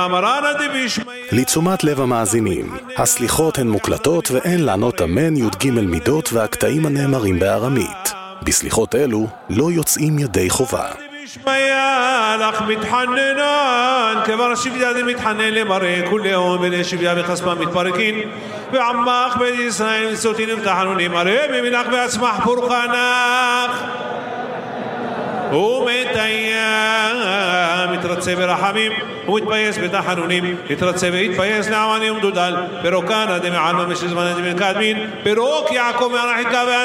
לתשומת לב המאזינים, הסליחות הן מוקלטות ואין לענות אמן י"ג מידות והקטעים הנאמרים בארמית. בסליחות אלו לא יוצאים ידי חובה. לך מתחננן כבר השביה זה מתחנן למראה כל יום ולשביה וחספה מתפרקין ועמך בית ישראל וסותין ותחנונים מראה ממנך ועצמך פורחנך ומתאיה מתרצה ברחמים ומתפייס בתחנונים יתרצה ויתפייס לעמני ומדודל פירוקן עד מעלמה משל זמן עד מן קדמין פירוק יעקב מהרחיקה